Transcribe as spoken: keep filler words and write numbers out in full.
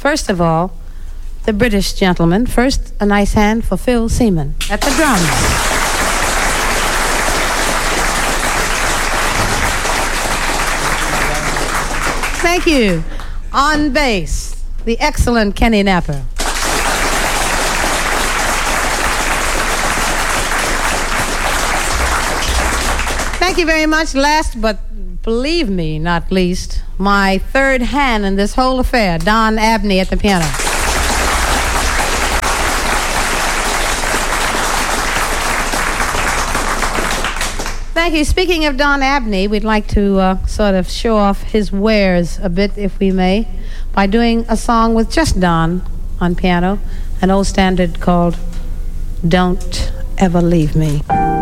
First of all, the British gentleman. First, a nice hand for Phil Seaman at the drums. Thank you. On bass, the excellent Kenny Napper. Thank you very much. Last but believe me, not least, my third hand in this whole affair, Don Abney at the piano. Thank you. Speaking of Don Abney, we'd like to uh, sort of show off his wares a bit, if we may, by doing a song with just Don on piano, an old standard called Don't Ever Leave Me.